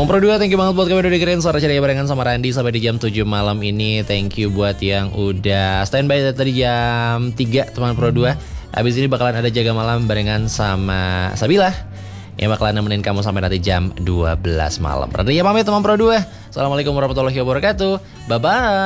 Teman Pro 2, thank you banget buat kamu udah dengerin Suara Ceria barengan sama Randy sampai di jam 7 malam ini. Thank you buat yang udah standby dari tadi jam 3 teman Pro 2. Abis ini bakalan ada Jaga Malam barengan sama Sabila yang bakalan nemenin kamu sampai nanti jam 12 malam. Randy ya pamit teman Pro 2. Assalamualaikum warahmatullahi wabarakatuh. Bye-bye.